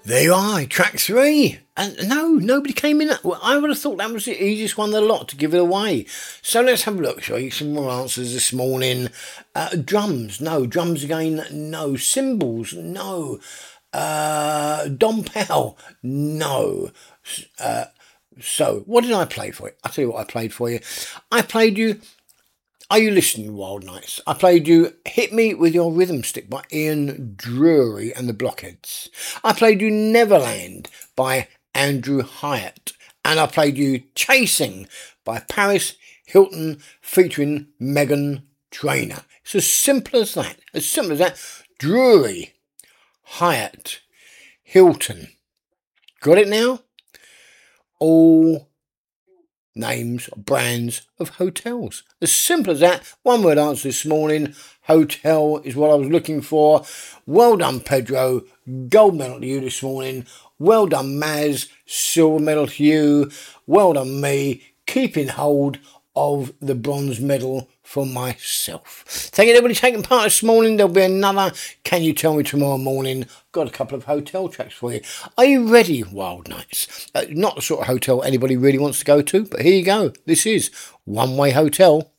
There you are, track 3. And no, nobody came in. Well, I would have thought that was the easiest one of the lot to give it away. So let's have a look, shall we? Some more answers this morning. Drums, no. Drums again, no. Cymbals, no. Dom Powell, no. So, what did I play for you? I'll tell you what I played for you. I played you Are You Listening, Wild Nights? I played you Hit Me With Your Rhythm Stick by Ian Drury and the Blockheads. I played you Neverland by Andrew Hyatt. And I played you Chasing by Paris Hilton featuring Meghan Trainor. It's as simple as that. As simple as that. Drury, Hyatt, Hilton. Got it now? All names, brands of hotels. As simple as that. One word answer this morning. Hotel is what I was looking for. Well done, Pedro. Gold medal to you this morning. Well done, Maz. Silver medal to you. Well done, me. Keeping hold of the bronze medal for myself. Thank you everybody taking part this morning. There'll be another Can You Tell Me tomorrow morning. Got a couple of hotel tracks for you. Are you ready, Wild Nights? Not the sort of hotel anybody really wants to go to, but here you go. This is One Way Hotel.